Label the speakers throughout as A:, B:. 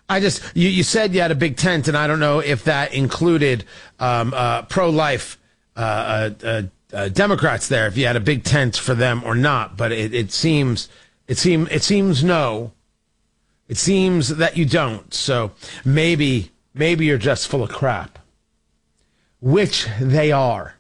A: You said you had a big tent, and I don't know if that included pro-life Democrats there, if you had a big tent for them or not. But it seems no. It seems that you don't. So maybe you're just full of crap, which they are.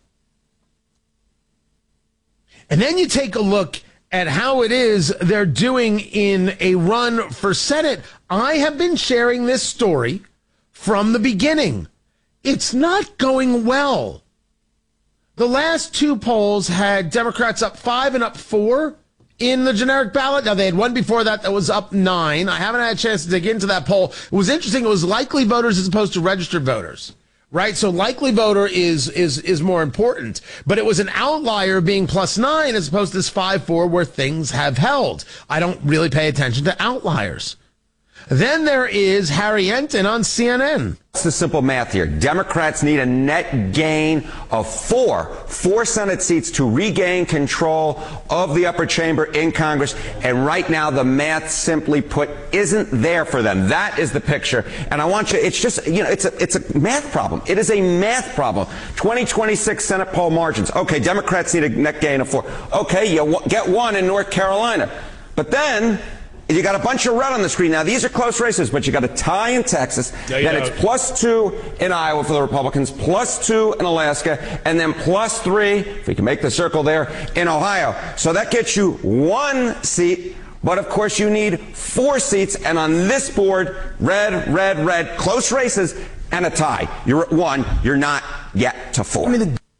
A: And then you take a look at how it is they're doing in a run for Senate. I have been sharing this story from the beginning. It's not going well. The last two polls had Democrats up 5 and up 4 in the generic ballot. Now, they had one before that was up 9. I haven't had a chance to dig into that poll. It was interesting. It was likely voters as opposed to registered voters. Right? So likely voter is more important. But it was an outlier being +9 as opposed to this 5-4 where things have held. I don't really pay attention to outliers. Then there is Harry Enten on CNN.
B: It's the simple math here. Democrats need a net gain of 4 Senate seats to regain control of the upper chamber in Congress. And right now, the math, simply put, isn't there for them. That is the picture. And I want you, it's just, it's a math problem. It is a math problem. 2026 Senate poll margins. Okay, Democrats need a net gain of 4. Okay, you get 1 in North Carolina. But then you got a bunch of red on the screen. Now, these are close races, but you got a tie in Texas. Then it's +2 in Iowa for the Republicans, +2 in Alaska, and then +3, if we can make the circle there, in Ohio. So that gets you 1 seat, but of course you need 4 seats. And on this board, red, close races, and a tie. You're at 1. You're not yet to 4.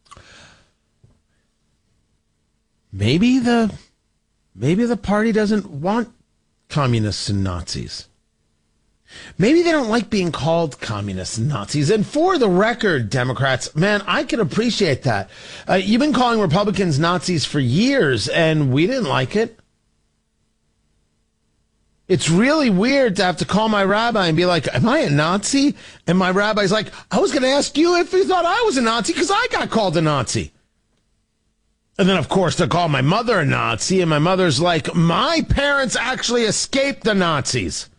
A: Maybe the party doesn't want communists and Nazis. Maybe they don't like being called communists and Nazis. And for the record, Democrats, man, I can appreciate that. You've been calling Republicans Nazis for years, and we didn't like it. It's really weird to have to call my rabbi and be like, am I a Nazi? And my rabbi's like, I was going to ask you if you thought I was a Nazi because I got called a Nazi. And then, of course, to call my mother a Nazi, and my mother's like, my parents actually escaped the Nazis.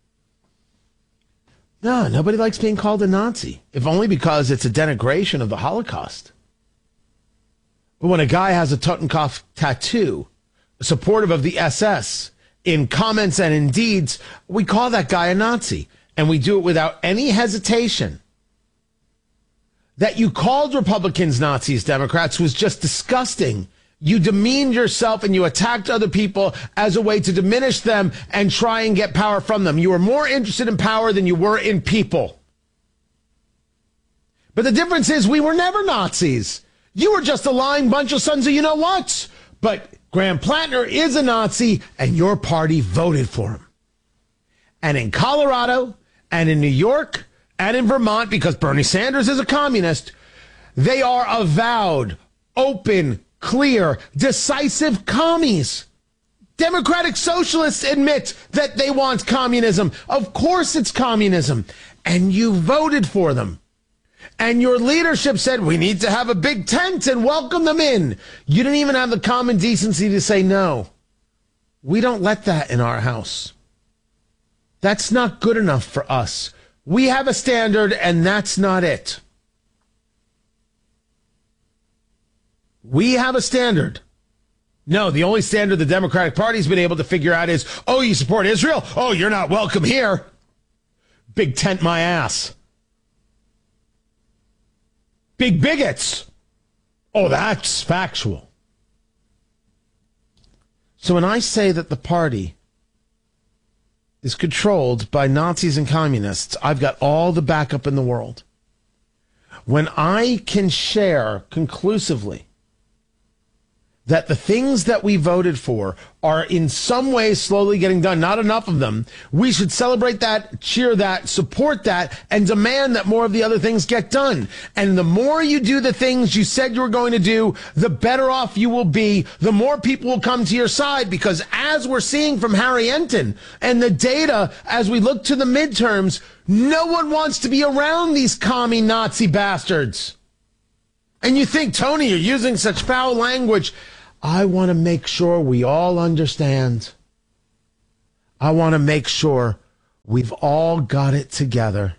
A: No, nobody likes being called a Nazi, if only because it's a denigration of the Holocaust. But when a guy has a Totenkopf tattoo, supportive of the SS, in comments and in deeds, we call that guy a Nazi, and we do it without any hesitation. That you called Republicans Nazis, Democrats, was just disgusting. You demeaned yourself and you attacked other people as a way to diminish them and try and get power from them. You were more interested in power than you were in people. But the difference is we were never Nazis. You were just a lying bunch of sons of you-know-whats. But Graham Plattner is a Nazi, and your party voted for him. And in Colorado and in New York and in Vermont, because Bernie Sanders is a communist, they are avowed, open, clear, decisive commies. Democratic socialists admit that they want communism. Of course it's communism. And you voted for them. And your leadership said, we need to have a big tent and welcome them in. You didn't even have the common decency to say no. We don't let that in our house. That's not good enough for us. We have a standard, and that's not it. We have a standard. No, the only standard the Democratic Party's been able to figure out is, oh, you support Israel? Oh, you're not welcome here. Big tent my ass. Big bigots. Oh, that's factual. So when I say that the party is controlled by Nazis and communists, I've got all the backup in the world. When I can share conclusively that the things that we voted for are in some way slowly getting done, not enough of them, we should celebrate that, cheer that, support that, and demand that more of the other things get done. And the more you do the things you said you were going to do, the better off you will be, the more people will come to your side, because as we're seeing from Harry Enten and the data as we look to the midterms, no one wants to be around these commie Nazi bastards. And you think, Tony, you're using such foul language. I want to make sure we all understand. I want to make sure We've all got it together.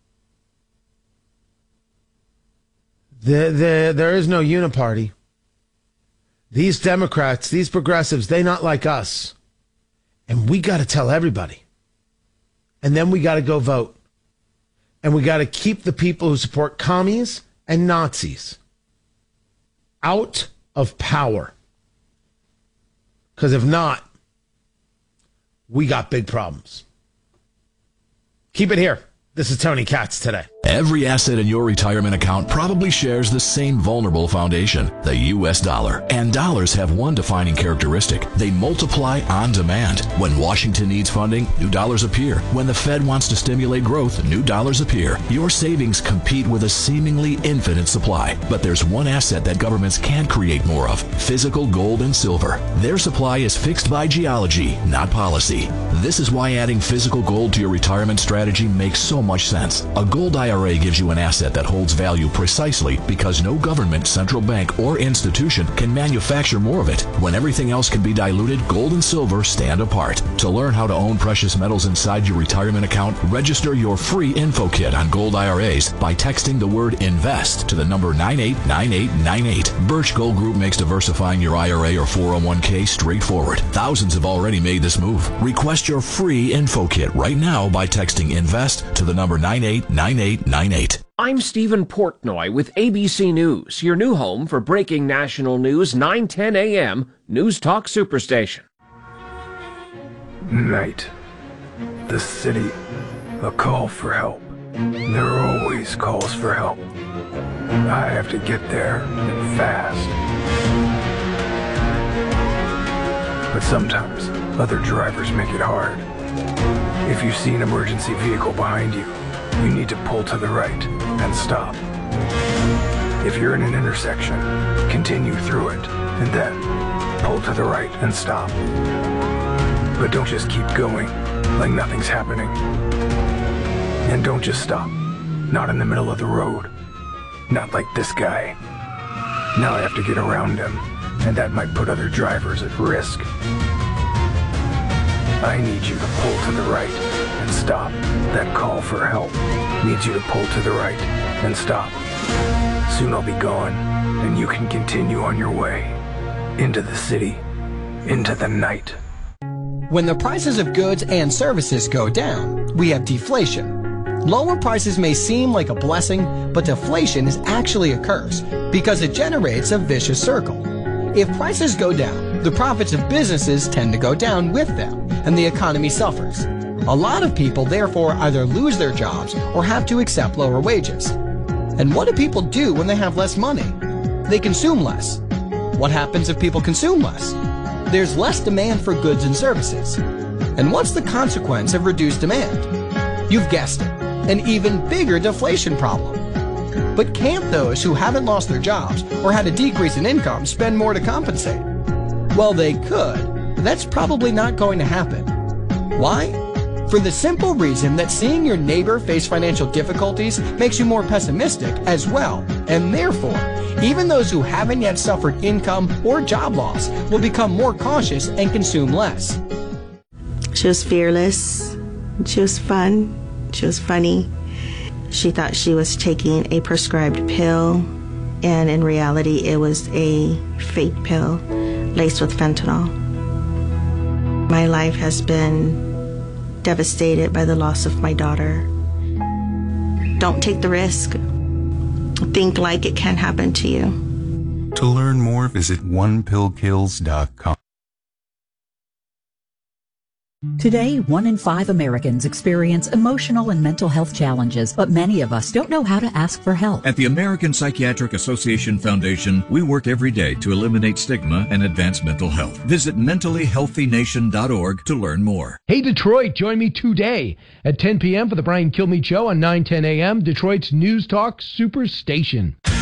A: There is no uniparty. These Democrats, these progressives, they not like us. And we got to tell everybody. And then we got to go vote. And we got to keep the people who support commies and Nazis out of power. Because if not, we got big problems. Keep it here. This is Tony Katz today.
C: Every asset in your retirement account probably shares the same vulnerable foundation, the U.S. dollar. And dollars have one defining characteristic. They multiply on demand. When Washington needs funding, new dollars appear. When the Fed wants to stimulate growth, new dollars appear. Your savings compete with a seemingly infinite supply. But there's one asset that governments can't create more of: physical gold and silver. Their supply is fixed by geology, not policy. This is why adding physical gold to your retirement strategy makes so much sense. A gold IRA gives you an asset that holds value precisely because no government, central bank, or institution can manufacture more of it. When everything else can be diluted, gold and silver stand apart. To learn how to own precious metals inside your retirement account, register your free info kit on gold IRAs by texting the word INVEST to the number 989898. Birch Gold Group makes diversifying your IRA or 401k straightforward. Thousands have already made this move. Request your free info kit right now by texting INVEST to the number 989898.
D: I'm Stephen Portnoy with ABC News, your new home for breaking national news, 9:10 a.m. News Talk Superstation.
E: Night. The city. A call for help. There are always calls for help. I have to get there and fast. But sometimes other drivers make it hard. If you see an emergency vehicle behind you, you need to pull to the right and stop. If you're in an intersection, continue through it and then pull to the right and stop. But don't just keep going like nothing's happening. And don't just stop. Not in the middle of the road. Not like this guy. Now I have to get around him, and that might put other drivers at risk. I need you to pull to the right and stop. That call for help needs you to pull to the right and stop. Soon I'll be gone, and you can continue on your way. Into the city. Into the night.
F: When the prices of goods and services go down, we have deflation. Lower prices may seem like a blessing, but deflation is actually a curse because it generates a vicious circle. If prices go down, the profits of businesses tend to go down with them, and the economy suffers. A lot of people therefore either lose their jobs or have to accept lower wages. And what do people do when they have less money? They consume less. What happens if people consume less? There's less demand for goods and services. And what's the consequence of reduced demand? You've guessed it, an even bigger deflation problem. But can't those who haven't lost their jobs or had a decrease in income spend more to compensate? Well, they could, but that's probably not going to happen. Why? For the simple reason that seeing your neighbor face financial difficulties makes you more pessimistic as well, and therefore, even those who haven't yet suffered income or job loss will become more cautious and consume less.
G: She was fearless. She was fun. She was funny. She thought she was taking a prescribed pill, and in reality, it was a fake pill laced with fentanyl. My life has been devastated by the loss of my daughter. Don't take the risk. Think like it can happen to you.
H: To learn more, visit onepillkills.com.
I: Today, 1 in 5 Americans experience emotional and mental health challenges, but many of us don't know how to ask for help.
J: At the American Psychiatric Association Foundation, we work every day to eliminate stigma and advance mental health. Visit mentallyhealthynation.org to learn more.
K: Hey, Detroit, join me today at 10 p.m. for the Brian Kilmeade Show on 9:10 a.m., Detroit's News Talk Superstation.